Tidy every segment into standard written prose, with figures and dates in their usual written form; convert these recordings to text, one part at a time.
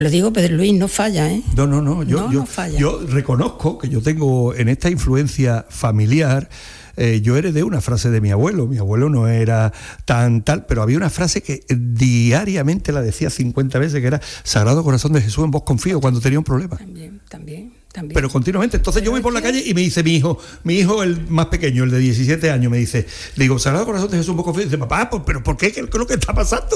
Lo digo, Pedro Luis, no falla, ¿eh? No. No falla. Yo reconozco que yo tengo en esta influencia familiar. Yo heredé una frase de mi abuelo. Mi abuelo no era tan tal, pero había una frase que diariamente la decía 50 veces, que era: Sagrado Corazón de Jesús, en vos confío, cuando tenía un problema. También. Pero continuamente. Entonces yo voy por la calle y me dice mi hijo el más pequeño, el de 17 años, me dice, le digo: Sagrado Corazón de Jesús, en vos confío. Y dice: papá, ¿pero por qué? ¿Qué es lo que está pasando?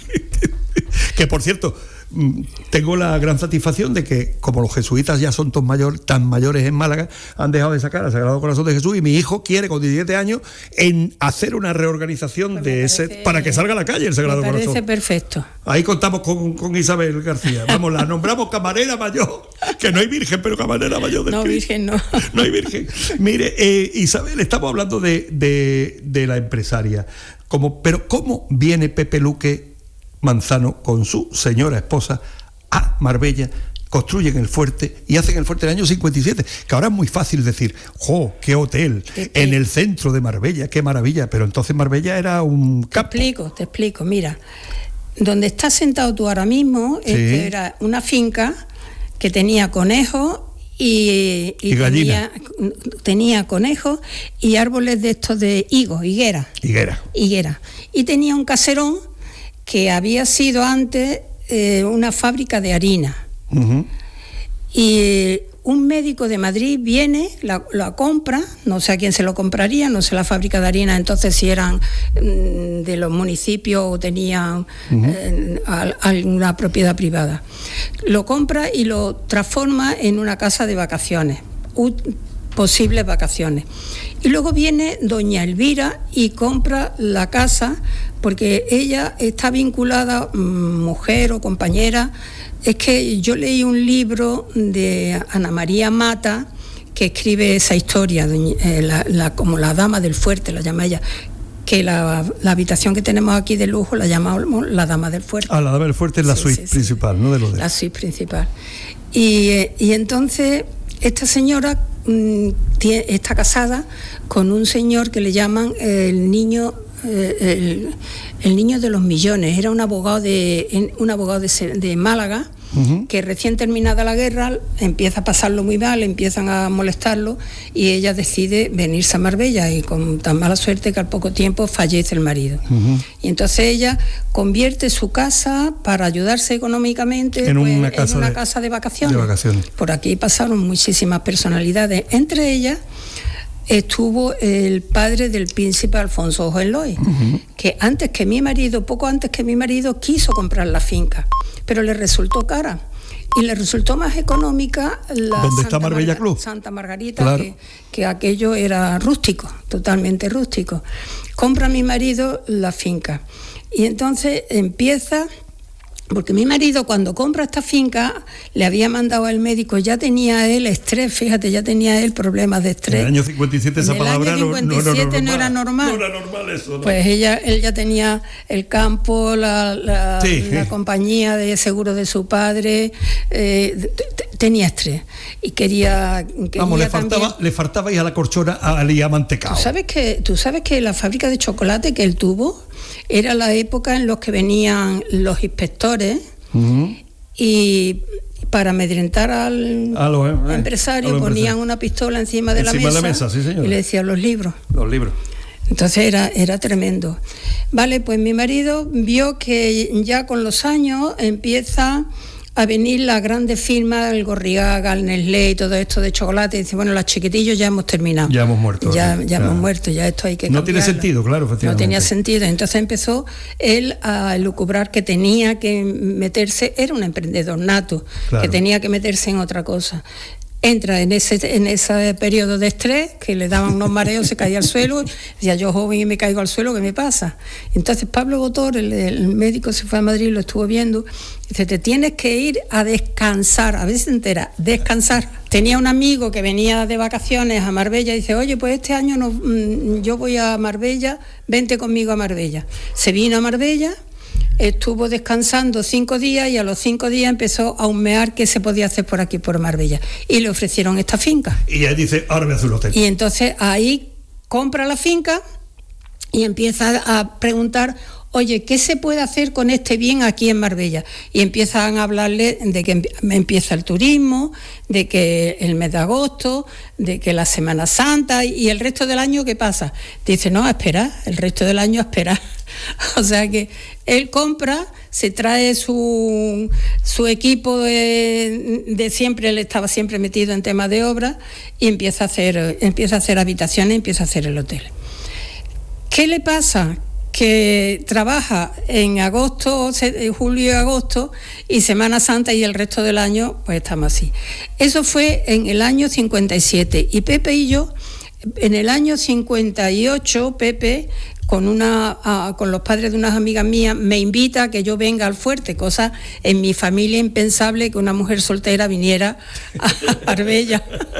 Que, por cierto, tengo la gran satisfacción de que, como los jesuitas ya son tan mayores en Málaga, han dejado de sacar al Sagrado Corazón de Jesús, y mi hijo quiere, con 17 años, hacer una reorganización para que salga a la calle el Sagrado Corazón. Me parece perfecto. Ahí contamos con Isabel García. Vamos, la nombramos camarera mayor, que no hay virgen, pero camarera mayor del Cristo. Virgen no. No hay virgen. Mire, Isabel, estamos hablando de la empresaria. Pero ¿cómo viene Pepe Luque Manzano con su señora esposa a Marbella, construyen el fuerte y hacen el fuerte en el año 57, que ahora es muy fácil decir: ¡jo, qué hotel! En el centro de Marbella, qué maravilla! Pero entonces Marbella era un campo. Te explico, mira, donde estás sentado tú ahora mismo, sí, era una finca que tenía conejos y tenía conejos y árboles de estos de higuera. Y tenía un caserón que había sido antes una fábrica de harina. Uh-huh. Y un médico de Madrid viene, la compra, no sé a quién se lo compraría, no sé la fábrica de harina entonces si eran de los municipios o tenían alguna propiedad privada. Lo compra y lo transforma en una casa de vacaciones, posibles vacaciones. Y luego viene doña Elvira y compra la casa, porque ella está vinculada, mujer o compañera. Es que yo leí un libro de Ana María Mata, que escribe esa historia, como la dama del fuerte, la llama ella, que la habitación que tenemos aquí de lujo la llamamos la dama del fuerte. La dama del fuerte es la suite principal, ¿no? La suite principal. Y entonces esta señora está casada con un señor que le llaman el niño de los millones. Era un abogado de Málaga, uh-huh, que recién terminada la guerra empieza a pasarlo muy mal, empiezan a molestarlo y ella decide venirse a Marbella, y con tan mala suerte que al poco tiempo fallece el marido. Uh-huh. Y entonces ella convierte su casa, para ayudarse económicamente, en una casa de vacaciones. Por aquí pasaron muchísimas personalidades, entre ellas estuvo el padre del príncipe Alfonso Hohenlohe, uh-huh, que poco antes que mi marido quiso comprar la finca, pero le resultó cara y le resultó más económica ¿Dónde está Marbella Club? Santa Margarita, claro, que aquello era rústico, totalmente rústico. Compra mi marido la finca y entonces empieza. Porque mi marido, cuando compra esta finca, le había mandado al médico, ya tenía él estrés, fíjate, ya tenía él problemas de estrés. En el año 57 esa palabra no era normal. No era normal eso, ¿no? Pues él ya tenía el campo, la compañía de seguro de su padre, tenía estrés. Y quería le faltaba ir a la corchona a liar mantecao. ¿Tú sabes que la fábrica de chocolate que él tuvo era la época en la que venían los inspectores, uh-huh, y para amedrentar al empresario ponían una pistola encima de la mesa, sí, y le decían los libros. Entonces era tremendo. Vale, pues mi marido vio que ya con los años empieza a venir las grandes firmas, el Gorriaga, el Nestlé y todo esto de chocolate, y dice: bueno, los chiquitillos ya hemos terminado. Ya hemos muerto. Hemos muerto, ya esto hay que cambiarlo. No tiene sentido, claro, efectivamente. No tenía sentido. Entonces empezó él a elucubrar que tenía que meterse, era un emprendedor nato, claro, que tenía que meterse en otra cosa. Entra en ese periodo de estrés, que le daban unos mareos, se caía al suelo, decía: yo joven y me caigo al suelo, ¿qué me pasa? Entonces Pablo Botor, el médico, se fue a Madrid, lo estuvo viendo, dice: te tienes que ir a descansar, a ver si se entera, descansar. Tenía un amigo que venía de vacaciones a Marbella y dice: oye, pues este año yo voy a Marbella, vente conmigo a Marbella. Se vino a Marbella, estuvo descansando 5 días y a los 5 días empezó a humear qué se podía hacer por aquí, por Marbella, y le ofrecieron esta finca. Y él dice: ahora voy a hacer un hotel. Y entonces ahí compra la finca y empieza a preguntar oye, ¿qué se puede hacer con este bien aquí en Marbella? Y empiezan a hablarle de que empieza el turismo, de que el mes de agosto, de que la Semana Santa y el resto del año, ¿qué pasa? Dice, no, a esperar, el resto del año a esperar. O sea que él compra, se trae su equipo de siempre, él estaba siempre metido en temas de obra y empieza a hacer habitaciones, empieza a hacer el hotel. ¿Qué le pasa? Que trabaja en agosto, julio y agosto, y Semana Santa y el resto del año, pues estamos así. Eso fue en el año 57, y Pepe y yo, en el año 58, Pepe, con los padres de unas amigas mías, me invita a que yo venga al fuerte, cosa en mi familia impensable que una mujer soltera viniera a Marbella.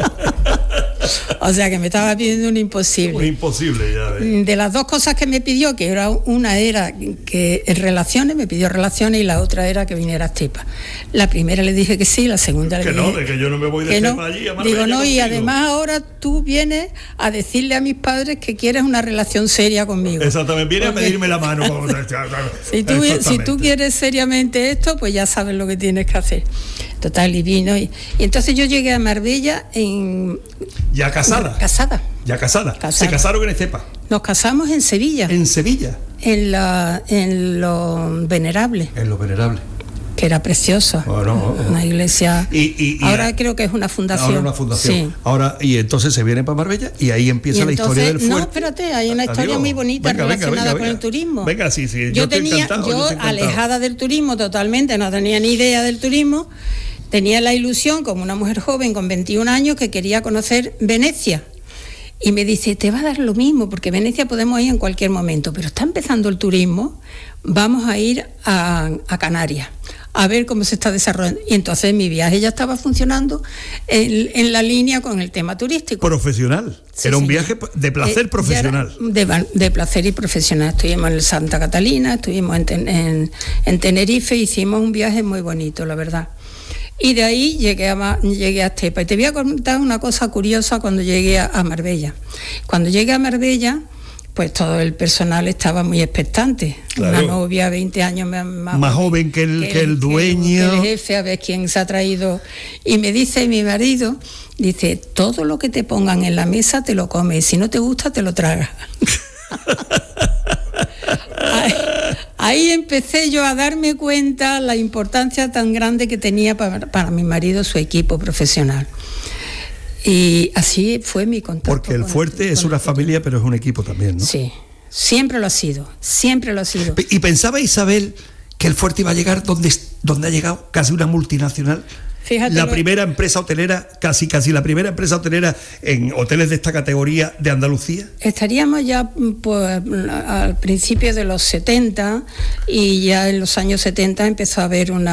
O sea que me estaba pidiendo un imposible. Un imposible, ya ves. De las dos cosas que me pidió, que una era que en relaciones, me pidió relaciones, y la otra era que viniera a Estepa. La primera le dije que sí, la segunda le dije... Que no, de que yo no me voy de Estepa allí a Marbella. Digo, no, contigo. Y además ahora tú vienes a decirle a mis padres que quieres una relación seria conmigo. Exactamente, viene a pedirme la mano. Si tú quieres seriamente esto, pues ya sabes lo que tienes que hacer. Total, y vino. Y entonces yo llegué a Marbella ¿Ya casada? Casada. ¿Ya casada? ¿Se casaron en Estepa? Nos casamos en Sevilla. ¿En Sevilla? En lo Venerable. En lo Venerable. Que era precioso. Una iglesia. Ahora creo que es una fundación. Ahora una fundación. Sí. Ahora, y entonces se vienen para Marbella y ahí empieza la historia del fuerte. No, espérate, hay una historia muy bonita relacionada con el turismo. Venga, sí. Yo alejada del turismo totalmente, no tenía ni idea del turismo. Tenía la ilusión, como una mujer joven con 21 años, que quería conocer Venecia. Y me dice, te va a dar lo mismo, porque Venecia podemos ir en cualquier momento, pero está empezando el turismo, vamos a ir a Canarias, a ver cómo se está desarrollando. Y entonces mi viaje ya estaba funcionando en la línea con el tema turístico. Profesional. Sí, era un viaje de placer profesional. De placer y profesional. Estuvimos en Santa Catalina, estuvimos en Tenerife, hicimos un viaje muy bonito, la verdad. Y de ahí llegué a Estepa. Y te voy a contar una cosa curiosa cuando llegué a Marbella. Cuando llegué a Marbella, pues todo el personal estaba muy expectante. Claro. Una novia 20 años más joven que el dueño. Que el jefe, a ver quién se ha traído. Y me dice mi marido, dice, todo lo que te pongan en la mesa te lo comes. Si no te gusta, te lo tragas. Ahí empecé yo a darme cuenta la importancia tan grande que tenía para mi marido su equipo profesional. Y así fue mi contacto. Porque el fuerte es una familia, pero es un equipo también, ¿no? Sí, siempre lo ha sido, siempre lo ha sido. ¿Y pensaba Isabel que el fuerte iba a llegar donde ha llegado, casi una multinacional? Fíjate, la primera empresa hotelera, casi la primera empresa hotelera en hoteles de esta categoría de Andalucía. Estaríamos ya pues, al principio de los 70, y ya en los años 70 empezó a haber un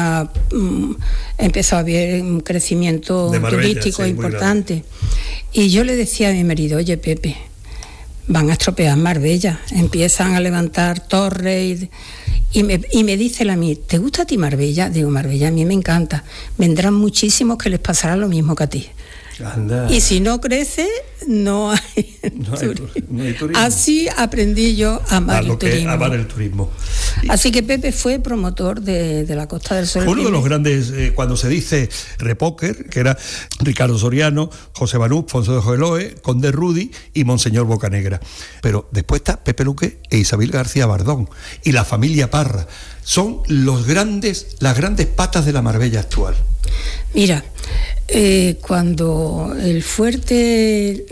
crecimiento de Marbella, turístico importante. Y yo le decía a mi marido, oye Pepe, van a estropear Marbella, empiezan a levantar torres y me dice a mí, ¿te gusta a ti Marbella? Digo, Marbella a mí me encanta, vendrán muchísimos que les pasará lo mismo que a ti. Anda. Y si no crece, no hay turismo. Así aprendí yo a amar el turismo. Así que Pepe fue promotor de la Costa del Sol. Fue uno de los grandes, cuando se dice repóquer, que era Ricardo Soriano, José Banús, Fonso de Joeloe, Conde Rudy y Monseñor Bocanegra. Pero después está Pepe Luque e Isabel García Bardón y la familia Parra. Son las grandes patas de la Marbella actual. Mira, cuando el fuerte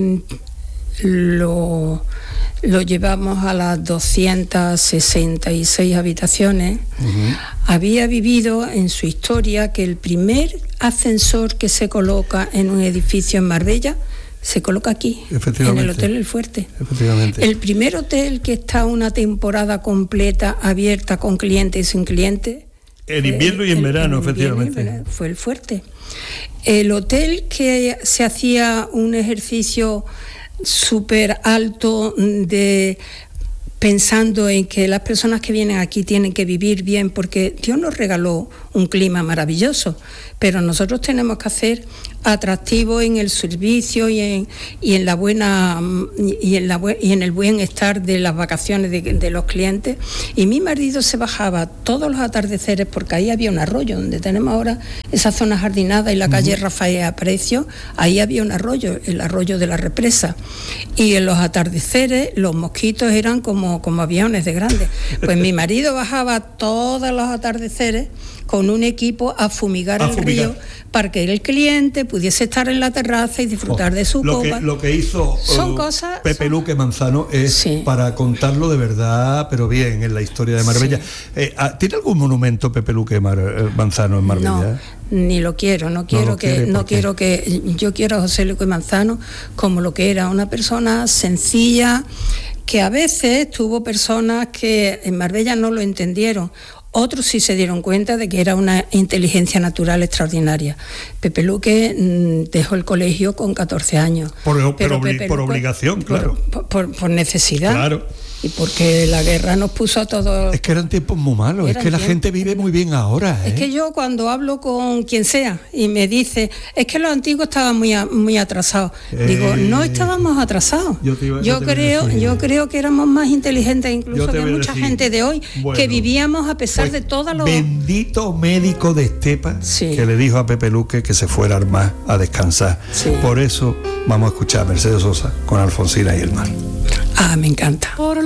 lo llevamos a las 266 habitaciones, había vivido en su historia que el primer ascensor que se coloca en un edificio en Marbella se coloca aquí, en el Hotel El Fuerte. El primer hotel que está una temporada completa abierta con clientes y sin clientes. En invierno y en verano, efectivamente. Fue El Fuerte. El hotel que se hacía un ejercicio súper alto pensando en que las personas que vienen aquí tienen que vivir bien, porque Dios nos regaló un clima maravilloso, pero nosotros tenemos que hacer atractivo en el servicio y en el buen estar de las vacaciones de los clientes. Y mi marido se bajaba todos los atardeceres, porque ahí había un arroyo, donde tenemos ahora esa zona jardinada y la calle Rafael Aprecio, ahí había un arroyo, el arroyo de la represa, y en los atardeceres los mosquitos eran como aviones de grandes. Pues mi marido bajaba todos los atardeceres con un equipo a fumigar el río, para que el cliente pudiese estar en la terraza y disfrutar de su copa. Lo que hizo Pepe Luque Manzano es para contarlo de verdad, pero bien, en la historia de Marbella. ¿Tiene algún monumento Pepe Luque Manzano en Marbella? No, ni lo quiero, yo quiero a José Luque Manzano como lo que era, una persona sencilla, que a veces tuvo personas que en Marbella no lo entendieron. Otros sí se dieron cuenta de que era una inteligencia natural extraordinaria. Pepe Luque dejó el colegio con 14 años. Por obligación, claro. Por necesidad. Claro. Y porque la guerra nos puso a todos... Es que eran tiempos muy malos, es que la gente vive muy bien ahora. Es que yo cuando hablo con quien sea y me dice, es que los antiguos estaban muy atrasados. Digo, no estábamos atrasados. Yo creo que éramos más inteligentes incluso que mucha gente de hoy, que vivíamos a pesar de todas los... Bendito médico de Estepa, que le dijo a Pepe Luque que se fuera al mar a descansar. Sí. Por eso vamos a escuchar a Mercedes Sosa con Alfonsina y el mar. Me encanta.